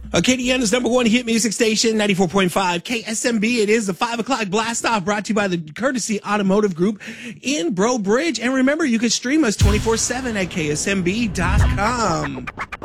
KDN's number one hit music station, 94.5 KSMB. It is the 5 o'clock blast off brought to you by the Courtesy Automotive Group in Breaux Bridge. And remember, you can stream us 24/7 at ksmb.com.